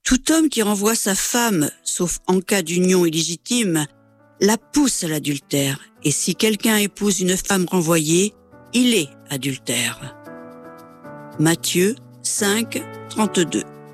Tout homme qui renvoie sa femme, sauf en cas d'union illégitime, la pousse à l'adultère. Et si quelqu'un épouse une femme renvoyée, il est adultère. Matthieu 5, 32.